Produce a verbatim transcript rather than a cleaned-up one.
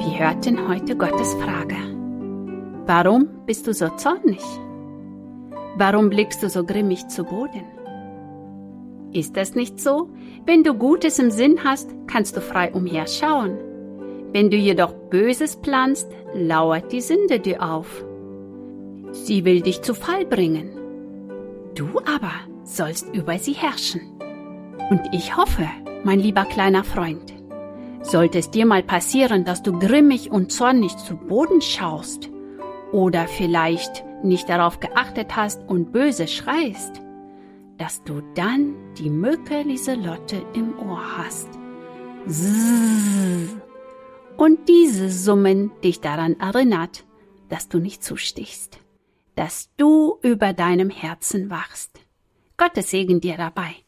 Wir hörten heute Gottes Frage. Warum bist du so zornig? Warum blickst du so grimmig zu Boden? Ist das nicht so? Wenn du Gutes im Sinn hast, kannst du frei umherschauen. Wenn du jedoch Böses planst, lauert die Sünde dir auf. Sie will dich zu Fall bringen. Du aber sollst über sie herrschen. Und ich hoffe, mein lieber kleiner Freund, sollte es dir mal passieren, dass du grimmig und zornig zu Boden schaust oder vielleicht nicht darauf geachtet hast und böse schreist, dass du dann die Mücke Lieselotte im Ohr hast. Zzzz. Und diese Summen dich daran erinnert, dass du nicht zustichst, dass du über deinem Herzen wachst. Gottes Segen dir dabei.